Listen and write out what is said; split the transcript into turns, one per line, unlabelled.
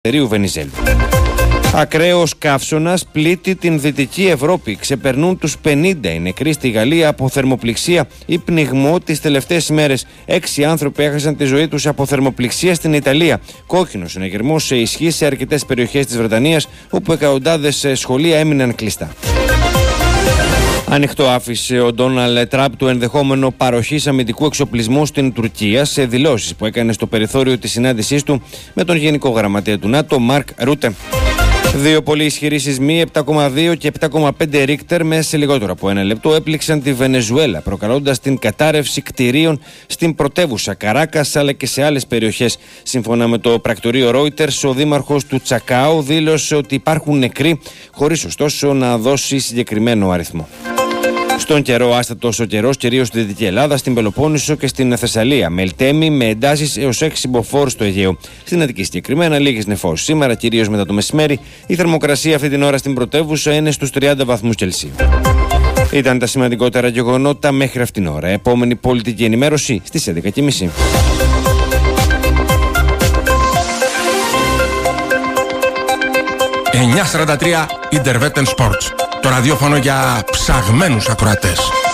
Ελευθερίου Βενιζέλου. Ακραίος καύσωνας πλήττει την Δυτική Ευρώπη. Ξεπερνούν τους 50 οι νεκροί στη Γαλλία από θερμοπληξία ή πνιγμό τις τελευταίες ημέρες. 6 άνθρωποι έχασαν τη ζωή τους από θερμοπληξία στην Ιταλία. Κόκκινος συναγερμός σε ισχύ σε αρκετές περιοχές της Βρετανίας, όπου εκατοντάδες σχολεία έμειναν κλειστά. Ανοιχτό άφησε ο Ντόναλντ Τραμπ το ενδεχόμενο παροχής αμυντικού εξοπλισμού στην Τουρκία σε δηλώσεις που έκανε στο περιθώριο της συνάντησής του με τον Γενικό Γραμματέα του ΝΑΤΟ, Μαρκ Ρούτε. Δύο πολύ ισχυροί σεισμοί, 7,2 και 7,5 Ρίχτερ, μέσα σε λιγότερο από ένα λεπτό έπληξαν τη Βενεζουέλα, προκαλώντας την κατάρρευση κτηρίων στην πρωτεύουσα Καράκας αλλά και σε άλλες περιοχές. Σύμφωνα με το πρακτορείο Reuters, ο δήμαρχος του Τσακάου δήλωσε ότι υπάρχουν νεκροί, χωρίς ωστόσο να δώσει συγκεκριμένο αριθμό. Στον καιρό, άστατος ο καιρός κυρίως στη Δυτική Ελλάδα, στην Πελοπόννησο και στην Θεσσαλία. Μελτέμι με εντάσεις έως 6 συμποφόρους στο Αιγαίο. Στην Αττική συγκεκριμένα, λίγες νεφώσεις. Σήμερα, κυρίως μετά το μεσημέρι, η θερμοκρασία αυτή την ώρα στην πρωτεύουσα είναι στους 30 βαθμούς Κελσίου. Ήταν τα σημαντικότερα γεγονότα μέχρι αυτήν την ώρα. Επόμενη πολιτική ενημέρωση στις 11:30.
9:43 Interveten Sports. Το ραδιόφωνο για ψαγμένους ακροατές.